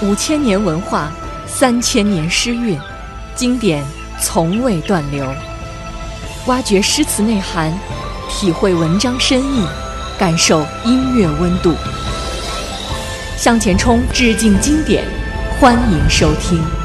5000年文化，3000年诗韵，经典从未断流。挖掘诗词内涵，体会文章深意，感受音乐温度。向前冲，致敬经典，欢迎收听。